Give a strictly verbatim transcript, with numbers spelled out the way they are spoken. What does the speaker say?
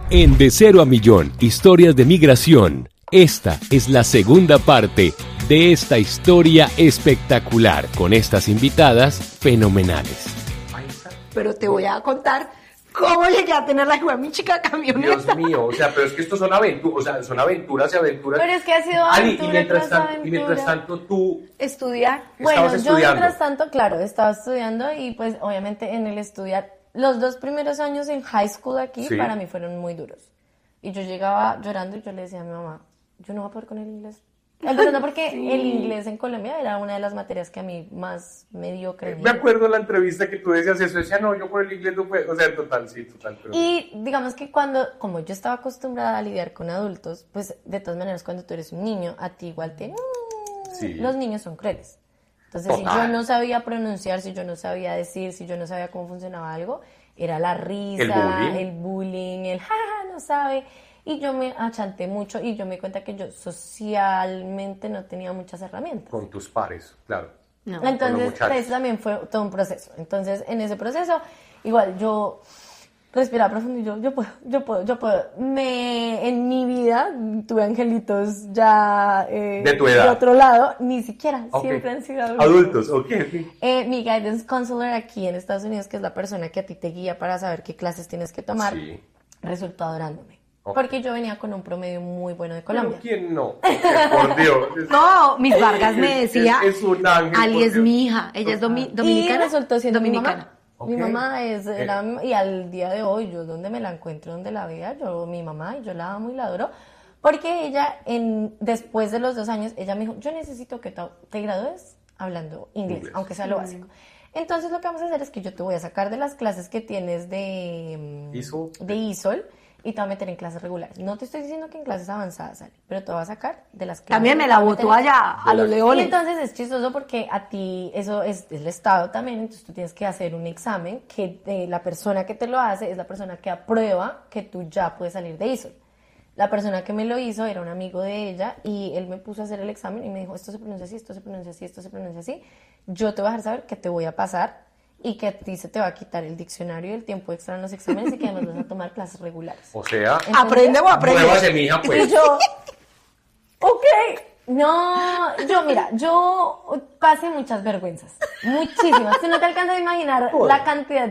En De Cero a Millón, historias de migración. Esta es la segunda parte de esta historia espectacular con estas invitadas fenomenales. Pero te voy a contar cómo llegué a tener la hijo de mi chica camioneta. Dios mío, o sea, pero es que estos son aventuras, o sea, son aventuras y aventuras. Pero es que ha sido Ali, aventura y mientras tras tanto, y mientras tanto tú Estudiar. Bueno, yo estudiando. mientras tanto, claro, estaba estudiando y pues obviamente en el estudiar, los dos primeros años en high school aquí Sí. para mí fueron muy duros. Y yo llegaba llorando y yo le decía a mi mamá, yo no voy a poder con el inglés. Empezando porque Sí. el inglés en Colombia era una de las materias que a mí más me dio Me creía. acuerdo en la entrevista que tú decías eso, decía, no, yo por el inglés no puedo, o sea, total, sí, total. Pero... Y digamos que cuando, como yo estaba acostumbrada a lidiar con adultos, pues de todas maneras cuando tú eres un niño, a ti igual te... Sí. Los niños son crueles. Entonces, si Total. yo no sabía pronunciar, si yo no sabía decir, si yo no sabía cómo funcionaba algo, era la risa, El bullying. el bullying, el jaja, no sabe. Y yo me achanté mucho y yo me di cuenta que yo socialmente no tenía muchas herramientas. Con tus pares, claro. No. Con los Entonces, muchachos. eso también fue todo un proceso. Entonces, en ese proceso, igual yo respiraba profundo y yo, yo puedo, yo puedo, yo puedo. Me, en mi vida tuve angelitos ya eh, De tu edad. de otro lado, ni siquiera, Ok. siempre han sido adultos. Adultos, ok. Eh, mi guidance counselor aquí en Estados Unidos, que es la persona que a ti te guía para saber qué clases tienes que tomar, Sí. resultó adorándome. Ok. Porque yo venía con un promedio muy bueno de Pero Colombia. ¿quién no? Por Dios. Es- No, Mis Vargas me Es- decía, es- es un ángel, Ali por es Dios. mi hija, ella es domi- Y dominicana. resultó siendo dominicana. mi mamá. Ok. Mi mamá es, Eh. la- y al día de hoy, yo donde me la encuentro, donde la vea, yo, mi mamá, y yo la amo y la adoro, porque ella, en, después de los dos años, ella me dijo, yo necesito que te, te gradúes hablando inglés, Inglés. aunque sea lo básico. Entonces lo que vamos a hacer es que yo te voy a sacar de las clases que tienes de, mm, I S O. de I S O L y te voy a meter en clases regulares. No te estoy diciendo que en clases avanzadas sale, pero te voy a sacar de las clases. También me te la voy a meter botó en- allá a los y leones. entonces es chistoso porque a ti eso es el Estado también, entonces tú tienes que hacer un examen que eh, la persona que te lo hace es la persona que aprueba que tú ya puedes salir de I S O L. La persona que me lo hizo era un amigo de ella y él me puso a hacer el examen y me dijo, esto se pronuncia así, esto se pronuncia así, esto se pronuncia así. Yo te voy a dejar saber que te voy a pasar y que a ti se te va a quitar el diccionario y el tiempo extra en los exámenes y que además vas a tomar clases regulares. O sea, Aprende o aprende. muévase, mija, Y pues. yo, ok, no, yo mira, yo pasé muchas vergüenzas, muchísimas. Tú no te alcanzas a imaginar la cantidad